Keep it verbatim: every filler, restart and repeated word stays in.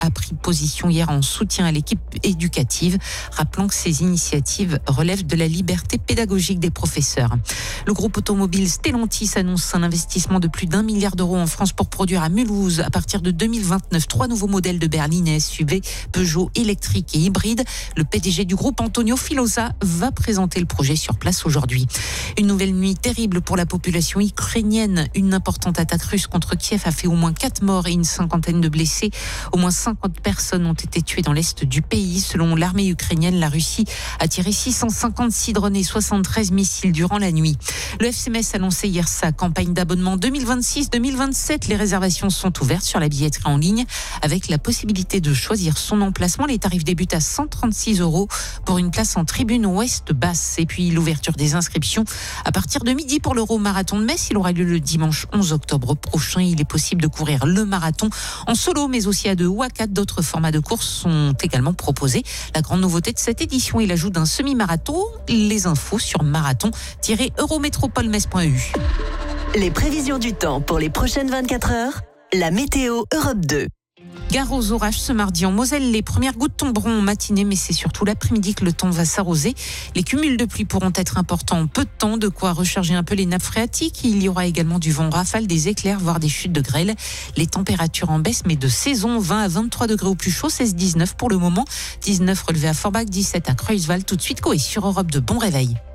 a pris position hier en soutien à l'équipe éducative, rappelant que ces initiatives relèvent de la liberté pédagogique des professeurs. Le groupe automobile Stellantis annonce un investissement de plus d'un milliard d'euros en France pour produire à Mulhouse, à partir de deux mille vingt-neuf, trois nouveaux modèles de berlines et S U V Peugeot électriques et hybrides. Le P D G du groupe, Antonio Filosa, va présenter le projet sur place aujourd'hui. Une nouvelle nuit terrible pour la population ukrainienne. Une importante attaque russe contre Kiev a fait au moins quatre morts et une cinquantaine de blessés. Au moins cinquante personnes ont été tuées dans l'est du pays. Selon l'armée ukrainienne, la Russie a tiré six cent cinquante-six drones et soixante-treize missiles durant la nuit. Le F C Metz a lancé hier sa campagne d'abonnement deux mille vingt-six deux mille vingt-sept. Les réservations sont ouvertes sur la billetterie en ligne avec la possibilité de choisir son emplacement. Les tarifs débutent à cent trente-six euros pour une place en tribune ouest basse. Et puis l'ouverture des inscriptions à partir de midi pour l'Euro-Marathon de Metz. Il aura lieu le dimanche onze octobre prochain. Il est possible de courir le marathon en solo, mais aussi à deux ou à quatre. D'autres formats de course sont également proposés. La grande nouveauté de cette édition est l'ajout d'un semi-marathon. Les infos sur marathon tiret eurométropole metz point e u. Les prévisions du temps pour les prochaines vingt-quatre heures. La météo Europe deux. Gare aux orages ce mardi en Moselle. Les premières gouttes tomberont en matinée, mais c'est surtout l'après-midi que le temps va s'arroser. Les cumuls de pluie pourront être importants en peu de temps, de quoi recharger un peu les nappes phréatiques. Il y aura également du vent rafale, des éclairs, voire des chutes de grêle. Les températures en baisse, mais de saison, vingt à vingt-trois degrés au plus chaud, seize dix-neuf pour le moment. dix-neuf relevés à Forbach, dix-sept à Creusval. Tout de suite, Coé sur Europe deux. Bon réveil.